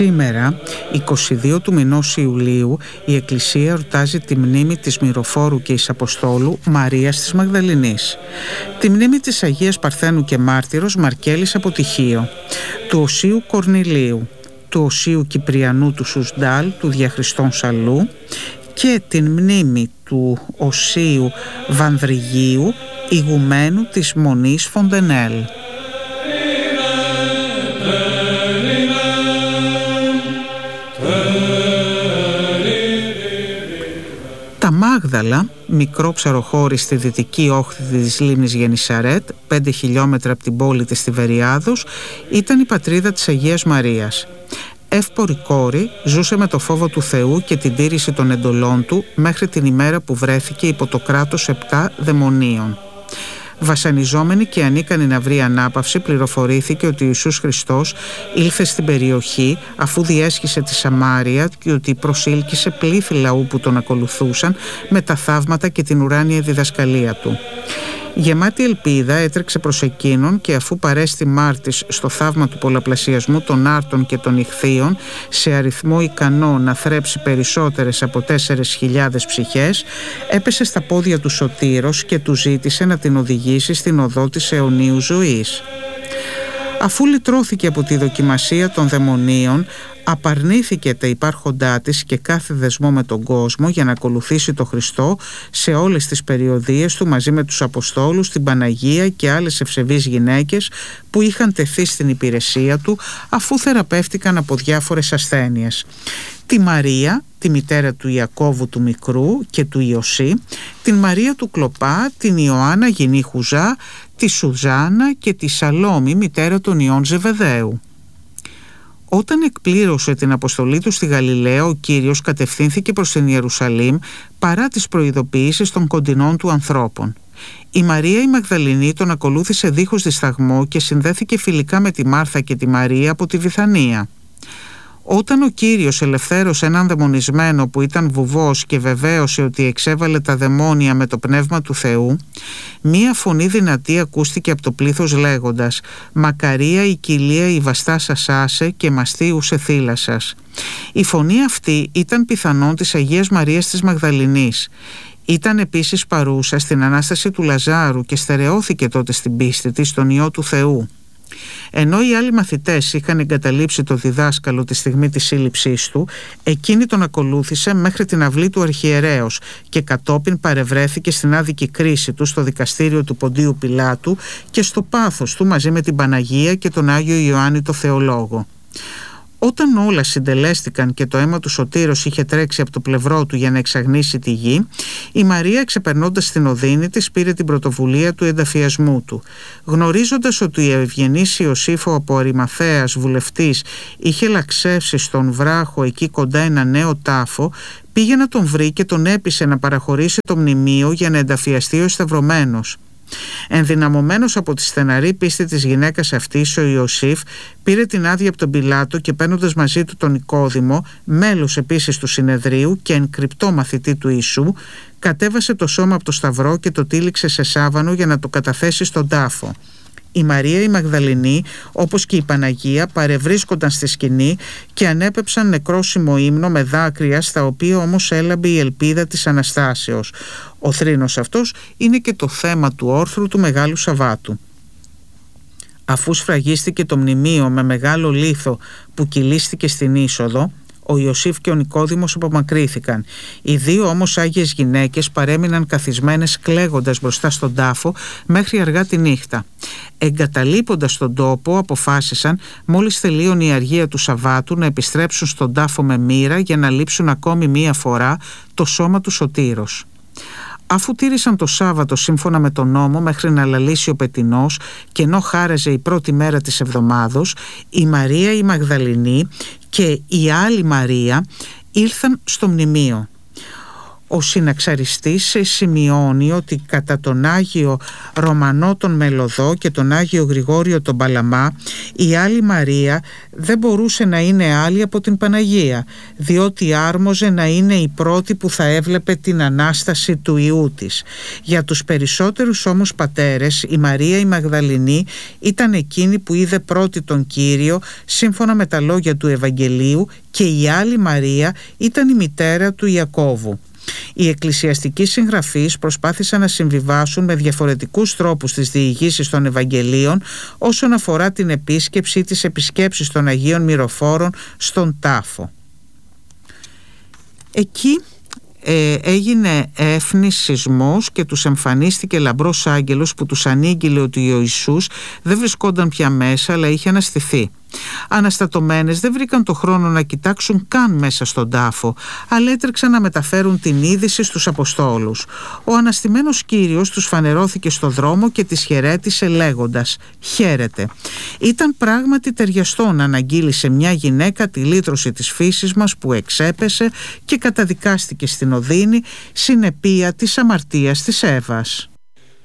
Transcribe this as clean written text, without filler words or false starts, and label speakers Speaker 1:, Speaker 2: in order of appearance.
Speaker 1: Σήμερα, 22 του μηνός Ιουλίου, η Εκκλησία εορτάζει τη μνήμη της Μυροφόρου και Εισαποστόλου Μαρίας της Μαγδαληνής, τη μνήμη της Αγίας Παρθένου και Μάρτυρος Μαρκέλης από Τυχείο, του Οσίου Κορνηλίου, του Οσίου Κυπριανού του Σουσντάλ, του Διαχριστών Σαλού και την μνήμη του Οσίου Βανδρυγίου, ηγουμένου της Μονής Φοντενέλ. Τα Μάγδαλα, μικρό ψαροχώρι στη δυτική όχθη της λίμνης Γενισαρέτ, 5 χιλιόμετρα από την πόλη της Τιβεριάδος, ήταν η πατρίδα της Αγίας Μαρίας. Εύπορη κόρη, ζούσε με το φόβο του Θεού και την τήρηση των εντολών του μέχρι την ημέρα που βρέθηκε υπό το κράτος 7 δαιμονίων. Βασανιζόμενη και ανίκανη να βρει ανάπαυση, πληροφορήθηκε ότι ο Ιησούς Χριστός ήλθε στην περιοχή αφού διέσχισε τη Σαμάρια και ότι προσήλκησε πλήθη λαού που τον ακολουθούσαν με τα θαύματα και την ουράνια διδασκαλία του. Γεμάτη ελπίδα έτρεξε προς εκείνον και αφού παρέστη μάρτης στο θαύμα του πολλαπλασιασμού των άρτων και των ιχθύων σε αριθμό ικανό να θρέψει περισσότερες από 4.000 ψυχές, έπεσε στα πόδια του Σωτήρος και του ζήτησε να την οδηγήσει στην οδό της αιωνίου ζωής. Αφού λυτρώθηκε από τη δοκιμασία των δαιμονίων, απαρνήθηκε τα υπάρχοντά της και κάθε δεσμό με τον κόσμο για να ακολουθήσει τον Χριστό σε όλες τις περιοδίες του μαζί με τους Αποστόλους, την Παναγία και άλλες ευσεβείς γυναίκες που είχαν τεθεί στην υπηρεσία του αφού θεραπεύτηκαν από διάφορες ασθένειες. Τη Μαρία, τη μητέρα του Ιακώβου του Μικρού και του Ιωσή, την Μαρία του Κλοπά, την Ιωάννα γυνή Χουζά, τη Σουζάνα και τη Σαλόμη, μητέρα των Ιών Ζεβεδαίου. Όταν εκπλήρωσε την αποστολή του στη Γαλιλαία, ο Κύριος κατευθύνθηκε προς την Ιερουσαλήμ παρά τις προειδοποιήσεις των κοντινών του ανθρώπων. Η Μαρία η Μαγδαληνή τον ακολούθησε δίχως δισταγμό και συνδέθηκε φιλικά με τη Μάρθα και τη Μαρία από τη Βηθανία. Όταν ο Κύριος ελευθέρωσε έναν δαιμονισμένο που ήταν βουβός και βεβαίωσε ότι εξέβαλε τα δαιμόνια με το Πνεύμα του Θεού, μία φωνή δυνατή ακούστηκε από το πλήθος λέγοντας «Μακαρία η κοιλία η βαστά σας άσε και μαστίουσε θύλασας». Η φωνή αυτή ήταν πιθανόν της Αγίας Μαρίας της Μαγδαληνής. Ήταν επίσης παρούσα στην Ανάσταση του Λαζάρου και στερεώθηκε τότε στην πίστη της στον Υιό του Θεού. Ενώ οι άλλοι μαθητές είχαν εγκαταλείψει το διδάσκαλο τη στιγμή της σύλληψής του, εκείνη τον ακολούθησε μέχρι την αυλή του αρχιερέως και κατόπιν παρευρέθηκε στην άδικη κρίση του στο δικαστήριο του Ποντίου Πιλάτου και στο πάθος του μαζί με την Παναγία και τον Άγιο Ιωάννη το Θεολόγο. Όταν όλα συντελέστηκαν και το αίμα του Σωτήρος είχε τρέξει από το πλευρό του για να εξαγνίσει τη γη, η Μαρία, ξεπερνώντας την οδύνη της, πήρε την πρωτοβουλία του ενταφιασμού του. Γνωρίζοντας ότι ο ευγενής Ιωσήφο από Αριμαθέας, βουλευτής, είχε λαξεύσει στον βράχο εκεί κοντά ένα νέο τάφο, πήγε να τον βρει και τον έπεισε να παραχωρήσει το μνημείο για να ενταφιαστεί ο εσταυρωμένος. Ενδυναμωμένος από τη στεναρή πίστη της γυναίκας αυτής, ο Ιωσήφ πήρε την άδεια από τον Πιλάτο και παίρνοντας μαζί του τον Νικόδημο, μέλος επίσης του συνεδρίου και εν κρυπτό μαθητή του Ιησού, κατέβασε το σώμα από το σταυρό και το τύλιξε σε σάβανο για να το καταθέσει στον τάφο. Η Μαρία η Μαγδαληνή, όπως και η Παναγία, παρευρίσκονταν στη σκηνή και ανέπεψαν νεκρόσιμο ύμνο με δάκρυα, στα οποία όμως έλαμπε η ελπίδα της Αναστάσεως. Ο θρήνος αυτός είναι και το θέμα του όρθρου του Μεγάλου Σαββάτου. Αφού σφραγίστηκε το μνημείο με μεγάλο λίθο που κυλίστηκε στην είσοδο, ο Ιωσήφ και ο Νικόδημος απομακρύθηκαν. Οι δύο όμως άγιες γυναίκες παρέμειναν καθισμένες κλαίγοντας μπροστά στον τάφο μέχρι αργά τη νύχτα. Εγκαταλείποντας τον τόπο, αποφάσισαν μόλις τελείωνε η αργία του Σαββάτου να επιστρέψουν στον τάφο με μοίρα για να λείψουν ακόμη μία φορά το σώμα του Σωτήρος. Αφού τήρησαν το Σάββατο σύμφωνα με τον νόμο μέχρι να λαλήσει ο πετεινός και ενώ χάραζε η πρώτη μέρα της εβδομάδος, η Μαρία η Μαγδαληνή και η άλλη Μαρία ήλθαν στο μνημείο. Ο συναξαριστής σημειώνει ότι κατά τον Άγιο Ρωμανό τον Μελωδό και τον Άγιο Γρηγόριο τον Παλαμά η Άλλη Μαρία δεν μπορούσε να είναι άλλη από την Παναγία, διότι άρμοζε να είναι η πρώτη που θα έβλεπε την Ανάσταση του Υιού της. Για τους περισσότερους όμως πατέρες η Μαρία η Μαγδαληνή ήταν εκείνη που είδε πρώτη τον Κύριο σύμφωνα με τα λόγια του Ευαγγελίου, και η Άλλη Μαρία ήταν η μητέρα του Ιακώβου. Οι εκκλησιαστικοί συγγραφείς προσπάθησαν να συμβιβάσουν με διαφορετικούς τρόπους τις διηγήσεις των Ευαγγελίων όσον αφορά την επίσκεψη ή τις επισκέψεις των Αγίων Μυροφόρων στον τάφο. Εκεί έγινε έφνης σεισμός και τους εμφανίστηκε λαμπρός άγγελος που τους ανήγγειλε ότι ο Ιησούς δεν βρισκόταν πια μέσα, αλλά είχε αναστηθεί. Αναστατωμένες δεν βρήκαν το χρόνο να κοιτάξουν καν μέσα στον τάφο, αλλά έτρεξαν να μεταφέρουν την είδηση στους Αποστόλους. Ο αναστημένος Κύριος τους φανερώθηκε στο δρόμο και τις χαιρέτησε λέγοντας «Χαίρετε». Ήταν πράγματι ταιριαστό να αναγγείλει σε μια γυναίκα τη λύτρωση της φύσης μας που εξέπεσε και καταδικάστηκε στην οδύνη συνεπία της αμαρτίας της Εύας.